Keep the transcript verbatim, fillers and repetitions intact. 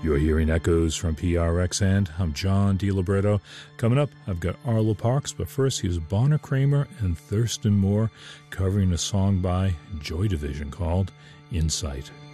You're hearing echoes from P R X, and I'm John DiLibretto. Coming up, I've got Arlo Parks, but first here's Bonner Kramer and Thurston Moore covering a song by Joy Division called Insight.